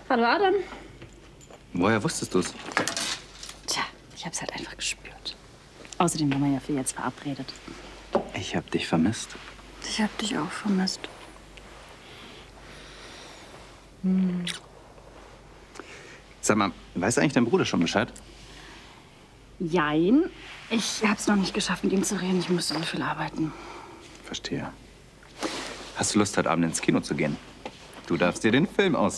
Hallo Adam. Woher wusstest du's? Tja, ich hab's halt einfach gespürt. Außerdem waren wir ja für jetzt verabredet. Ich hab dich vermisst. Ich hab dich auch vermisst. Sag mal, weiß eigentlich dein Bruder schon Bescheid? Jein. Ich hab's noch nicht geschafft, mit ihm zu reden. Ich musste so viel arbeiten. Verstehe. Hast du Lust, heute Abend ins Kino zu gehen? Du darfst dir den Film aus.